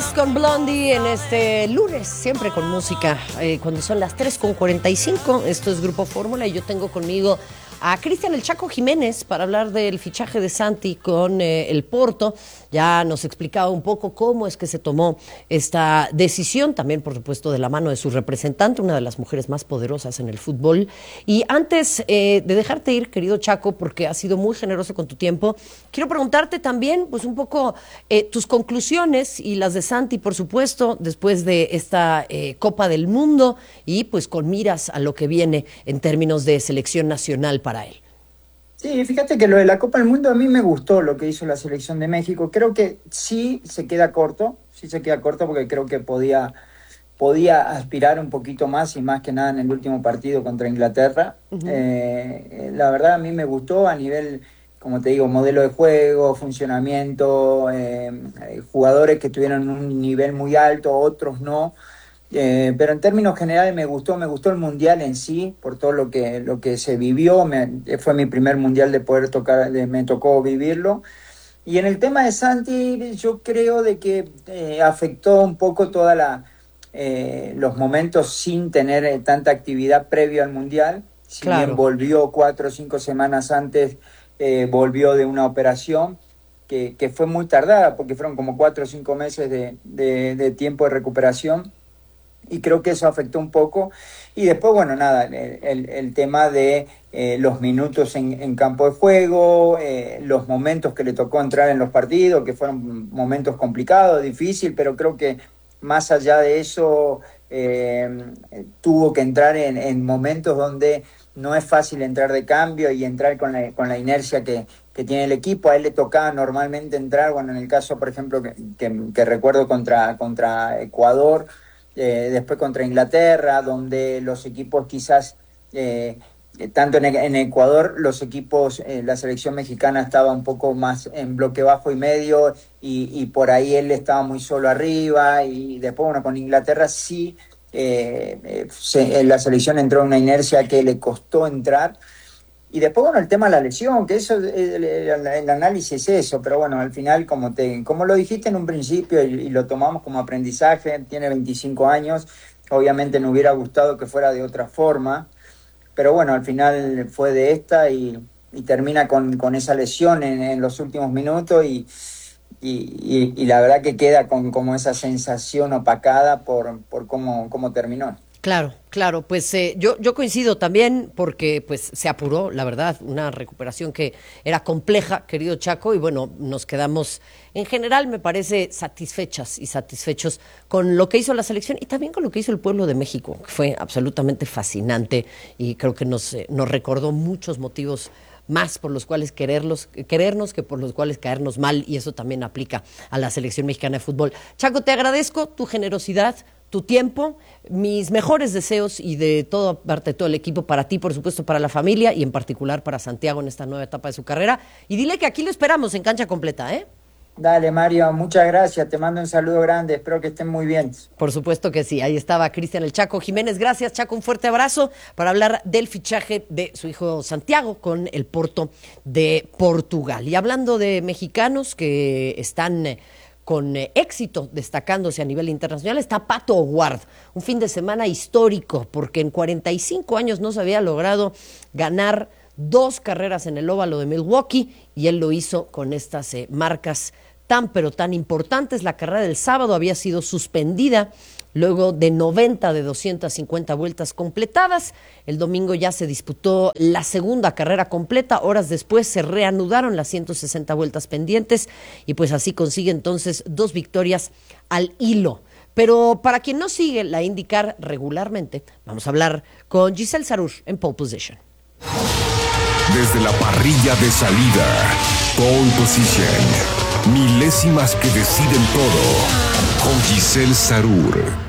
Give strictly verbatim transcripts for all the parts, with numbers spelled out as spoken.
con Blondie en este lunes, siempre con música, eh, cuando son las tres con cuarenta y cinco. Esto es Grupo Fórmula y yo tengo conmigo a Cristian El Chaco Jiménez para hablar del fichaje de Santi con eh, el Porto. Ya nos explicaba un poco cómo es que se tomó esta decisión, también por supuesto de la mano de su representante, una de las mujeres más poderosas en el fútbol. Y antes eh, de dejarte ir, querido Chaco, porque has sido muy generoso con tu tiempo, quiero preguntarte también pues un poco eh, tus conclusiones y las de Santi, por supuesto, después de esta eh, Copa del Mundo y pues con miras a lo que viene en términos de selección nacional para él. Sí, fíjate que lo de la Copa del Mundo a mí me gustó lo que hizo la selección de México. Creo que sí se queda corto, sí se queda corto porque creo que podía, podía aspirar un poquito más y más que nada en el último partido contra Inglaterra. Uh-huh. Eh, la verdad a mí me gustó a nivel, como te digo, modelo de juego, funcionamiento, eh, jugadores que tuvieron un nivel muy alto, otros no. Eh, pero en términos generales me gustó, me gustó el mundial en sí, por todo lo que, lo que se vivió. Me, fue mi primer mundial de poder tocar, de, me tocó vivirlo. Y en el tema de Santi, yo creo de que eh, afectó un poco toda la eh, los momentos sin tener eh, tanta actividad previo al mundial. Si claro. bien volvió cuatro o cinco semanas antes, eh, volvió de una operación que, que fue muy tardada, porque fueron como cuatro o cinco meses de, de, de tiempo de recuperación. Y creo que eso afectó un poco. Y después, bueno, nada, el, el, el tema de eh, los minutos en, en campo de juego, eh, los momentos que le tocó entrar en los partidos, que fueron momentos complicados, difíciles, pero creo que más allá de eso, eh, tuvo que entrar en, en momentos donde no es fácil entrar de cambio y entrar con la, con la inercia que, que tiene el equipo. A él le tocaba normalmente entrar, bueno, en el caso, por ejemplo, que, que, que recuerdo contra, contra Ecuador, Eh, después contra Inglaterra, donde los equipos quizás, eh, tanto en, en Ecuador, los equipos, eh, la selección mexicana estaba un poco más en bloque bajo y medio, y, y por ahí él estaba muy solo arriba, y después, bueno, con Inglaterra sí, eh, eh, se, la selección entró en una inercia que le costó entrar. Y después, bueno, el tema de la lesión, que eso, el, el, el análisis es eso, pero bueno, al final, como te como lo dijiste en un principio y, y lo tomamos como aprendizaje, tiene veinticinco años, obviamente nos hubiera gustado que fuera de otra forma, pero bueno, al final fue de esta y, y termina con, con esa lesión en, en los últimos minutos y, y, y, y la verdad que queda con como esa sensación opacada por, por cómo, cómo terminó. Claro, claro, pues eh, yo, yo coincido también porque pues se apuró, la verdad, una recuperación que era compleja, querido Chaco, y bueno, nos quedamos en general, me parece, satisfechas y satisfechos con lo que hizo la selección y también con lo que hizo el pueblo de México, que fue absolutamente fascinante y creo que nos, eh, nos recordó muchos motivos más por los cuales quererlos, querernos que por los cuales caernos mal, y eso también aplica a la selección mexicana de fútbol. Chaco, te agradezco tu generosidad, tu tiempo, mis mejores deseos y de toda parte de todo el equipo para ti, por supuesto, para la familia y en particular para Santiago en esta nueva etapa de su carrera. Y dile que aquí lo esperamos en cancha completa, ¿eh? Dale, Mario, muchas gracias, te mando un saludo grande, espero que estén muy bien. Por supuesto que sí, ahí estaba Cristian El Chaco Jiménez. Gracias, Chaco, un fuerte abrazo para hablar del fichaje de su hijo Santiago con el Porto de Portugal. Y hablando de mexicanos que están Eh, con eh, éxito, destacándose a nivel internacional, está Pato O'Ward. Un fin de semana histórico, porque en cuarenta y cinco años no se había logrado ganar dos carreras en el óvalo de Milwaukee, y él lo hizo con estas eh, marcas tan pero tan importantes. La carrera del sábado había sido suspendida luego de noventa de doscientas cincuenta vueltas completadas. El domingo ya se disputó la segunda carrera completa, horas después se reanudaron las ciento sesenta vueltas pendientes y pues así consigue entonces dos victorias al hilo. Pero para quien no sigue la IndyCar regularmente, vamos a hablar con Giselle Sarur en Pole Position. Desde la parrilla de salida, Pole Position, milésimas que deciden todo, con Giselle Sarur.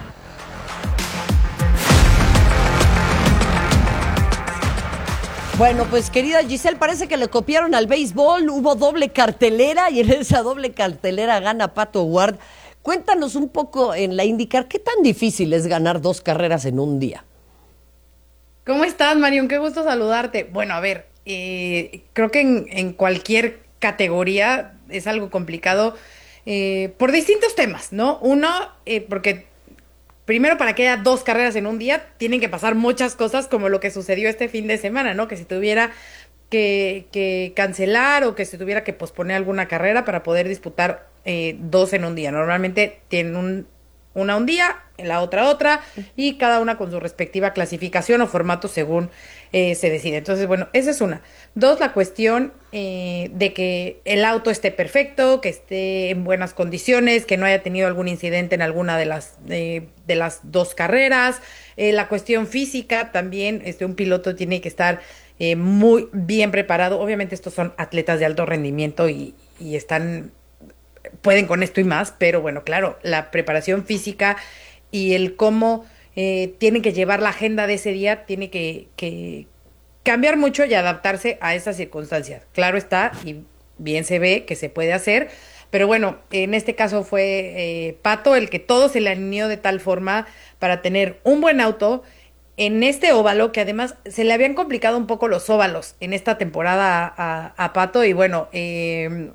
Bueno, pues querida Giselle, parece que le copiaron al béisbol, hubo doble cartelera y en esa doble cartelera gana Pato O'Ward. Cuéntanos un poco en la IndyCar, ¿qué tan difícil es ganar dos carreras en un día? ¿Cómo estás, Marion? Qué gusto saludarte. Bueno, a ver, eh, creo que en, en cualquier categoría es algo complicado eh, por distintos temas, ¿no? Uno, eh, porque primero para que haya dos carreras en un día, tienen que pasar muchas cosas como lo que sucedió este fin de semana, ¿no? Que si tuviera que, que cancelar o que se tuviera que posponer alguna carrera para poder disputar eh, dos en un día. Normalmente tienen un, una un día, la otra otra, y cada una con su respectiva clasificación o formato según eh, se decide. Entonces, bueno, esa es una. Dos, la cuestión eh, de que el auto esté perfecto, que esté en buenas condiciones, que no haya tenido algún incidente en alguna de las, eh, de las dos carreras. Eh, la cuestión física también, este, un piloto tiene que estar eh, muy bien preparado. Obviamente estos son atletas de alto rendimiento y, y están, pueden con esto y más, pero bueno, claro, la preparación física y el cómo eh, tienen que llevar la agenda de ese día tiene que, que cambiar mucho y adaptarse a esas circunstancias. Claro está, y bien se ve que se puede hacer, pero bueno, en este caso fue eh, Pato el que todo se le alineó de tal forma para tener un buen auto en este óvalo, que además se le habían complicado un poco los óvalos en esta temporada a, a, a Pato, y bueno, eh,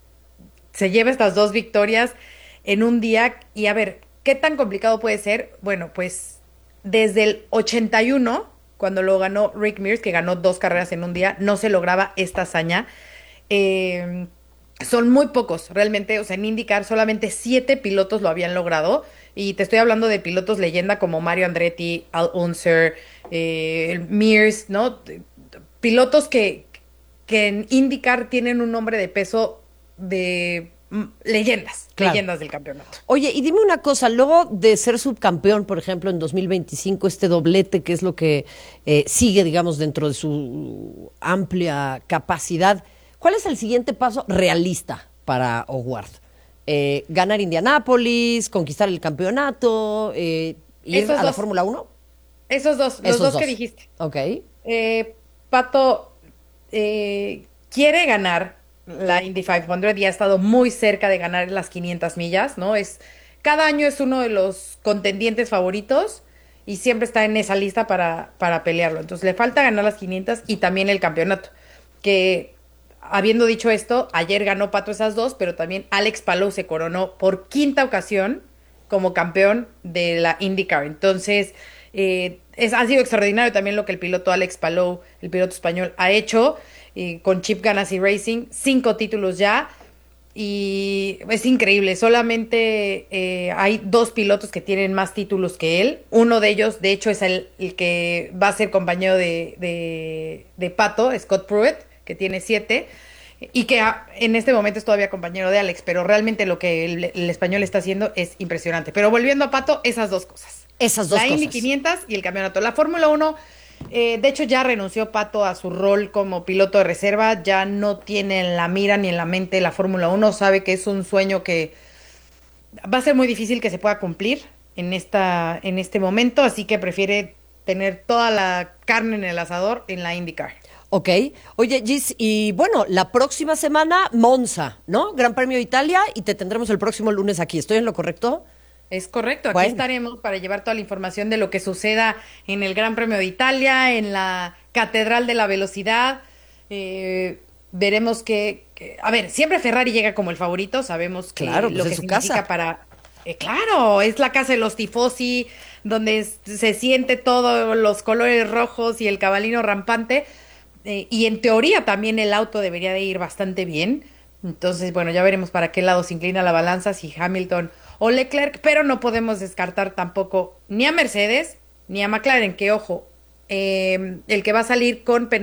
se lleva estas dos victorias en un día. Y a ver, ¿qué tan complicado puede ser? Bueno, pues desde el ochenta y uno, cuando lo ganó Rick Mears, que ganó dos carreras en un día, no se lograba esta hazaña. Eh, son muy pocos, realmente, o sea, en IndyCar solamente siete pilotos lo habían logrado, y te estoy hablando de pilotos leyenda como Mario Andretti, Al Unser, eh, Mears, ¿no? Pilotos que, que en IndyCar tienen un nombre de peso de mm, leyendas, Claro. leyendas del campeonato. Oye, y dime una cosa, luego de ser subcampeón, por ejemplo, en dos mil veinticinco, este doblete, que es lo que eh, sigue, digamos, dentro de su amplia capacidad, ¿cuál es el siguiente paso realista para Howard? Eh, ¿Ganar Indianápolis, conquistar el campeonato, eh, ir Esos a la dos. Fórmula uno? Esos dos, los Esos dos, dos. que dijiste. Ok. Eh, Pato eh, quiere ganar la Indy quinientos y ha estado muy cerca de ganar las quinientas millas, ¿no? Es, cada año es uno de los contendientes favoritos y siempre está en esa lista para, para pelearlo. Entonces le falta ganar las quinientas y también el campeonato. Que, habiendo dicho esto, ayer ganó Pato esas dos, pero también Alex Palou se coronó por quinta ocasión como campeón de la IndyCar. Entonces, eh, es, ha sido extraordinario también lo que el piloto Alex Palou, el piloto español, ha hecho eh, con Chip Ganassi Racing, cinco títulos ya, y es increíble. Solamente eh, hay dos pilotos que tienen más títulos que él. Uno de ellos, de hecho, es el, el que va a ser compañero de, de, de Pato, Scott Pruitt, que tiene siete, y que a, en este momento es todavía compañero de Alex, pero realmente lo que el, el español está haciendo es impresionante. Pero volviendo a Pato, esas dos cosas. Esas dos La Indy cosas. quinientas y el campeonato. La Fórmula uno, eh, de hecho ya renunció Pato a su rol como piloto de reserva, ya no tiene en la mira ni en la mente la Fórmula uno, sabe que es un sueño que va a ser muy difícil que se pueda cumplir en, esta, en este momento, así que prefiere tener toda la carne en el asador en la IndyCar. Ok. Oye, Gis, y bueno, la próxima semana, Monza, ¿no? Gran Premio de Italia, y te tendremos el próximo lunes aquí. ¿Estoy en lo correcto? Es correcto, aquí Bueno. estaremos para llevar toda la información de lo que suceda en el Gran Premio de Italia, en la Catedral de la Velocidad. Eh, veremos que, que- a ver, siempre Ferrari llega como el favorito, sabemos que Claro, pues lo es que su significa casa. para... eh, claro, es la casa de los tifosi, donde es- se siente todos los colores rojos y el cabalino rampante. Eh, y en teoría también el auto debería de ir bastante bien. Entonces, bueno, ya veremos para qué lado se inclina la balanza, si Hamilton o Leclerc, pero no podemos descartar tampoco ni a Mercedes ni a McLaren, que ojo, eh, el que va a salir con